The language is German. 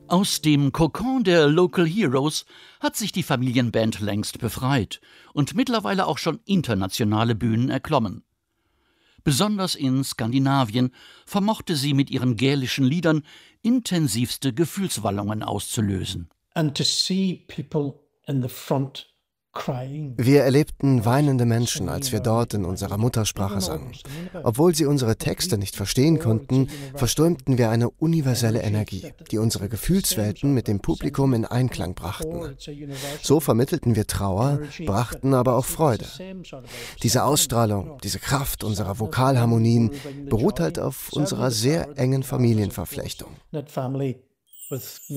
Aus dem Kokon der Local Heroes hat sich die Familienband längst befreit und mittlerweile auch schon internationale Bühnen erklommen. Besonders in Skandinavien vermochte sie mit ihren gälischen Liedern intensivste Gefühlswallungen auszulösen. Wir erlebten weinende Menschen, als wir dort in unserer Muttersprache sangen. Obwohl sie unsere Texte nicht verstehen konnten, verströmten wir eine universelle Energie, die unsere Gefühlswelten mit dem Publikum in Einklang brachten. So vermittelten wir Trauer, brachten aber auch Freude. Diese Ausstrahlung, diese Kraft unserer Vokalharmonien beruht halt auf unserer sehr engen Familienverflechtung.